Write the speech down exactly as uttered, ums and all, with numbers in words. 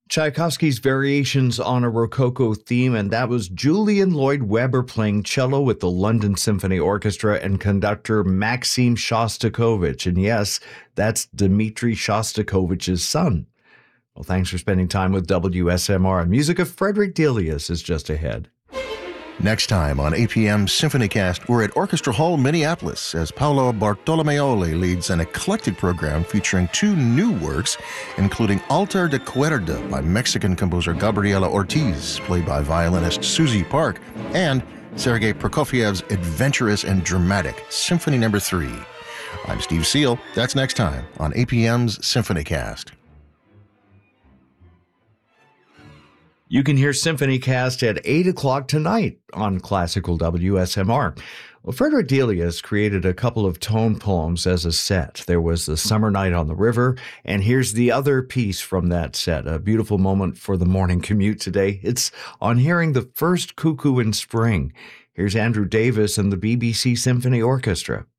Tchaikovsky's Variations on a Rococo Theme, and that was Julian Lloyd Webber playing cello with the London Symphony Orchestra and conductor Maxim Shostakovich. And yes, that's Dmitri Shostakovich's son. Well, thanks for spending time with W S M R. Music of Frederick Delius is just ahead. Next time on A P M SymphonyCast, we're at Orchestra Hall, Minneapolis, as Paolo Bartolomeoli leads an eclectic program featuring two new works, including Altar de Cuerda by Mexican composer Gabriela Ortiz, played by violinist Susie Park, and Sergei Prokofiev's adventurous and dramatic Symphony Number Three. I'm Steve Seal. That's next time on A P M's SymphonyCast. You can hear SymphonyCast at eight o'clock tonight on Classical W S M R. Well, Frederick Delius created a couple of tone poems as a set. There was The Summer Night on the River, and here's the other piece from that set, a beautiful moment for the morning commute today. It's On Hearing the First Cuckoo in Spring. Here's Andrew Davis and the B B C Symphony Orchestra.